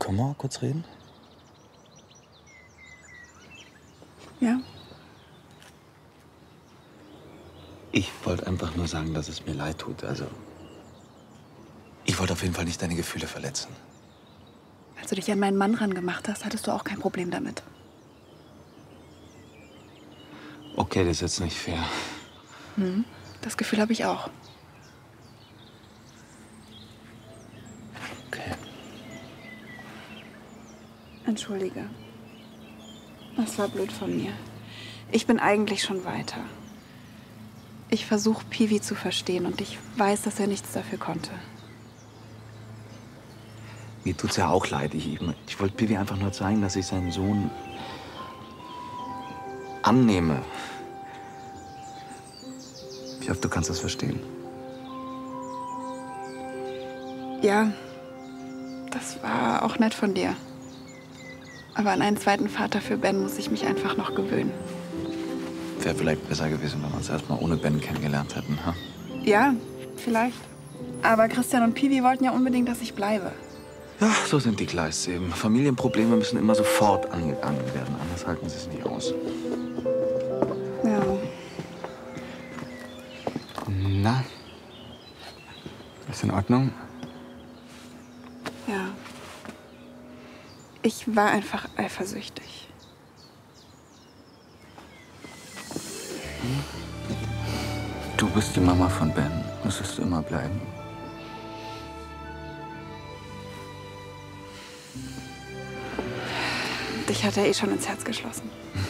Können wir mal kurz reden? Ja? Ich wollte einfach nur sagen, dass es mir leid tut. Also, ich wollte auf jeden Fall nicht deine Gefühle verletzen. Als du dich an meinen Mann rangemacht hast, hattest du auch kein Problem damit. Okay, das ist jetzt nicht fair. Das Gefühl habe ich auch. Okay. Entschuldige. Das war blöd von mir. Ich bin eigentlich schon weiter. Ich versuche, Piwi zu verstehen und ich weiß, dass er nichts dafür konnte. Mir tut's ja auch leid. Ich wollte Piwi einfach nur zeigen, dass ich seinen Sohn annehme. Ich hoffe, du kannst das verstehen. Ja, das war auch nett von dir. Aber an einen zweiten Vater für Ben muss ich mich einfach noch gewöhnen. Wäre vielleicht besser gewesen, wenn wir uns erst mal ohne Ben kennengelernt hätten. Ha? Ja, vielleicht. Aber Christian und Piwi wollten ja unbedingt, dass ich bleibe. Ja, so sind die Kleists eben. Familienprobleme müssen immer sofort angegangen werden, anders halten sie es nicht aus. Ja. Na? Ist in Ordnung? Ja. Ich war einfach eifersüchtig. Du bist die Mama von Ben. Müsstest du immer bleiben. Dich hat er eh schon ins Herz geschlossen.